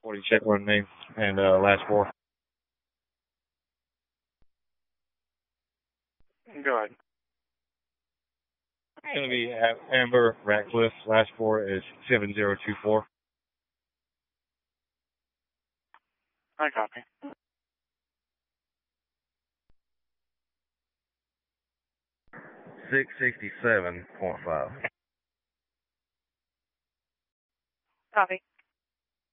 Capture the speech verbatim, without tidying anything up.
forty check one name and uh, last four. Go ahead. It's going to be Amber Ratcliffe. Last four is seven zero two four. I copy. six sixty-seven point five. Copy.